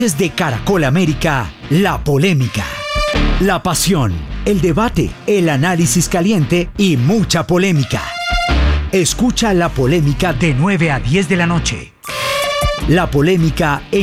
Desde Caracol América, la polémica, la pasión, el debate, el análisis caliente y mucha polémica. Escucha La Polémica de 9 a 10 de la noche. La Polémica en